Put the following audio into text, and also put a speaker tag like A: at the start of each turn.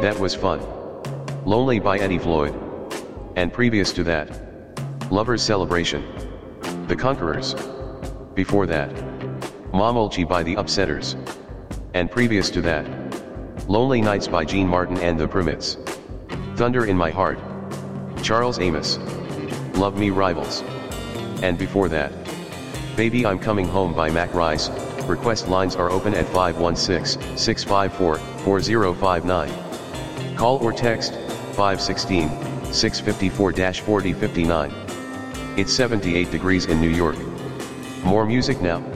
A: That Was Fun. Lonely by Eddie Floyd. And previous to that, Lover's Celebration. The Conquerors. Before that, Momolchi by The Upsetters. And previous to that, Lonely Nights by Gene Martin and the Primates. Thunder in My Heart. Charles Amos. Love Me Rivals. And before that, Baby I'm Coming Home by Mac Rice. Request lines are open at 516-654-4059. Call or text 516-654-4059. It's 78 degrees in New York. More music now.